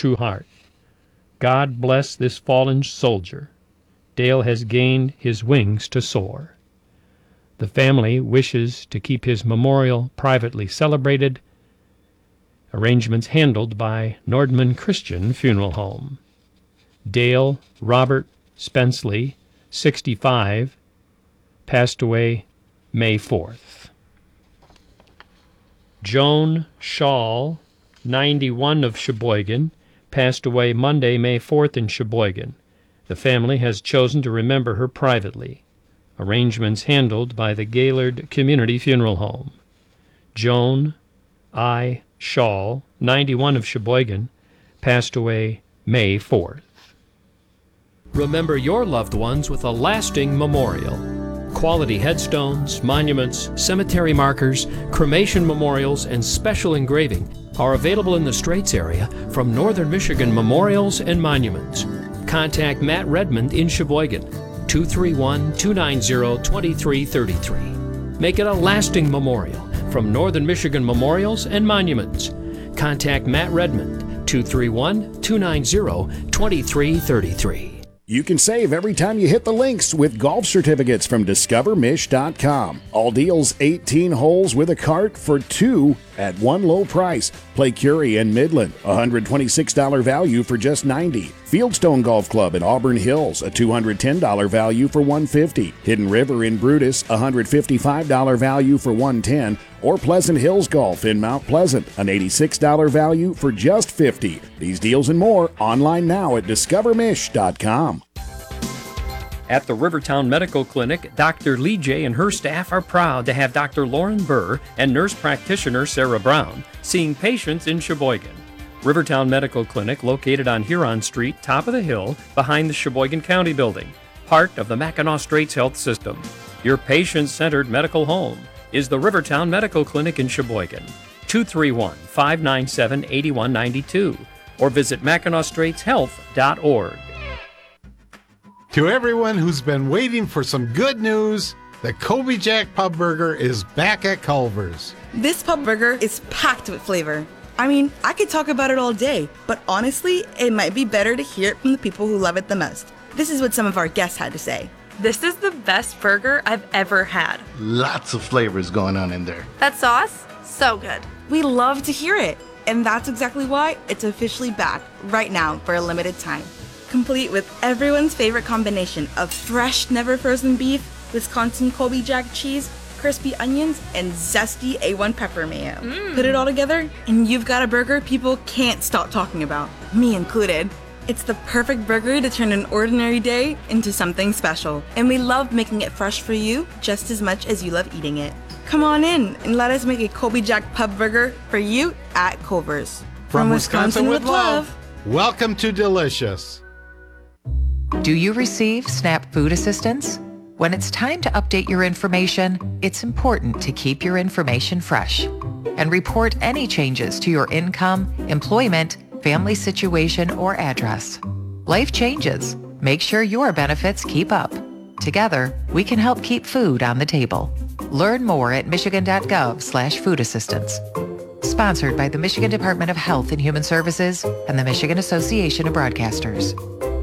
true heart. God bless this fallen soldier. Dale has gained his wings to soar. The family wishes to keep his memorial privately celebrated. Arrangements handled by Nordman Christian Funeral Home. Dale Robert Spenceley, 65, passed away May 4th. Joan Schall, 91, of Sheboygan, passed away Monday, May 4th in Sheboygan. The family has chosen to remember her privately. Arrangements handled by the Gaylord Community Funeral Home. Joan I. Schall, 91, of Sheboygan, passed away May 4th. Remember your loved ones with a lasting memorial. Quality headstones, monuments, cemetery markers, cremation memorials, and special engraving are available in the Straits area from Northern Michigan Memorials and Monuments. Contact Matt Redmond in Sheboygan, 231-290-2333. Make it a lasting memorial from Northern Michigan Memorials and Monuments. Contact Matt Redmond, 231-290-2333. You can save every time you hit the links with golf certificates from DiscoverMish.com. All deals 18 holes with a cart for 2 at one low price. Play Curie and Midland, $126 value for just $90. Fieldstone Golf Club in Auburn Hills, a $210 value for $150. Hidden River in Brutus, $155 value for $110. Or Pleasant Hills Golf in Mount Pleasant, an $86 value for just $50. These deals and more online now at DiscoverMish.com. At the Rivertown Medical Clinic, Dr. Lee J. and her staff are proud to have Dr. Lauren Burr and nurse practitioner Sarah Brown seeing patients in Sheboygan. Rivertown Medical Clinic, located on Huron Street, top of the hill, behind the Sheboygan County Building, part of the Mackinac Straits Health System. Your patient-centered medical home is the Rivertown Medical Clinic in Sheboygan, 231-597-8192, or visit MackinacStraitsHealth.org. To everyone who's been waiting for some good news, the Kobe Jack Pub Burger is back at Culver's. This pub burger is packed with flavor. I mean, I could talk about it all day, but honestly, it might be better to hear it from the people who love it the most. This is what some of our guests had to say. This is the best burger I've ever had. Lots of flavors going on in there. That sauce, so good. We love to hear it, and that's exactly why it's officially back right now for a limited time. Complete with everyone's favorite combination of fresh, never frozen beef, Wisconsin Kobe Jack cheese, crispy onions, and zesty A1 pepper mayo. Put it all together, and you've got a burger people can't stop talking about, me included. It's the perfect burger to turn an ordinary day into something special, and we love making it fresh for you just as much as you love eating it. Come on in and let us make a Kobe Jack Pub Burger for you at Culver's. From Wisconsin with love, welcome to Delicious. Do you receive SNAP food assistance? When it's time to update your information, it's important to keep your information fresh and report any changes to your income, employment, family situation, or address. Life changes. Make sure your benefits keep up. Together, we can help keep food on the table. Learn more at michigan.gov/food assistance. Sponsored by the Michigan Department of Health and Human Services and the Michigan Association of Broadcasters.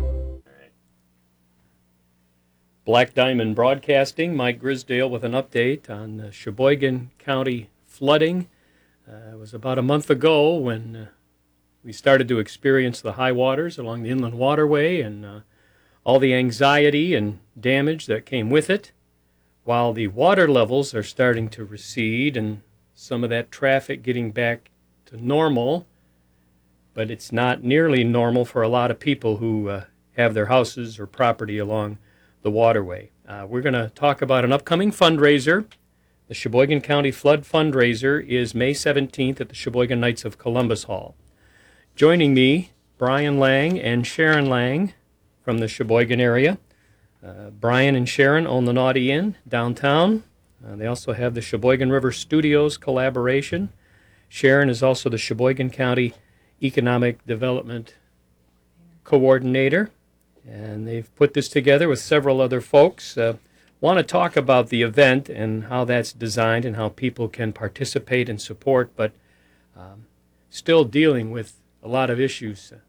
Black Diamond Broadcasting, Mike Grisdale with an update on the Sheboygan County flooding. It was about a month ago when we started to experience the high waters along the inland waterway and all the anxiety and damage that came with it. While the water levels are starting to recede and some of that traffic getting back to normal, but it's not nearly normal for a lot of people who have their houses or property along the waterway. We're going to talk about an upcoming fundraiser. The Sheboygan County Flood Fundraiser is May 17th at the Sheboygan Knights of Columbus Hall. Joining me, Brian Lang and Sharon Lang from the Sheboygan area. Brian and Sharon own the Naughty Inn downtown. They also have the Sheboygan River Studios collaboration. Sharon is also the Sheboygan County Economic Development Coordinator. And they've put this together with several other folks. Want to talk about the event and how that's designed and how people can participate and support, but still dealing with a lot of issues